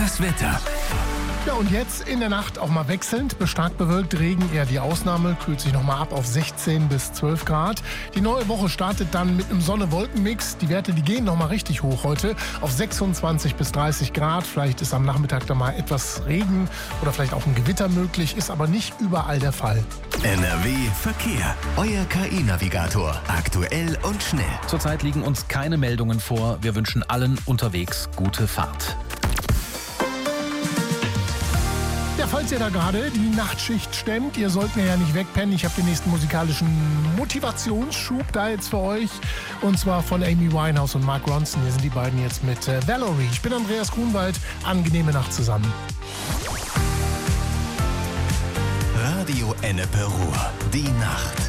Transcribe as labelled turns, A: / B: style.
A: Das Wetter.
B: Ja, und jetzt in der Nacht auch mal wechselnd. Stark bewölkt, Regen eher die Ausnahme. Kühlt sich nochmal ab auf 16 bis 12 Grad. Die neue Woche startet dann mit einem Sonne-Wolken-Mix. Die Werte, die gehen nochmal richtig hoch heute. Auf 26 bis 30 Grad. Vielleicht ist am Nachmittag da mal etwas Regen oder vielleicht auch ein Gewitter möglich. Ist aber nicht überall der Fall.
A: NRW Verkehr. Euer KI-Navigator. Aktuell und schnell.
C: Zurzeit liegen uns keine Meldungen vor. Wir wünschen allen unterwegs gute Fahrt.
B: Ja, falls ihr da gerade die Nachtschicht stemmt, ihr sollt mir ja nicht wegpennen. Ich habe den nächsten musikalischen Motivationsschub da jetzt für euch. Und zwar von Amy Winehouse und Mark Ronson. Hier sind die beiden jetzt mit Valerie. Ich bin Andreas Grunwald. Angenehme Nacht zusammen.
A: Radio Ennepe Ruhr. Die Nacht.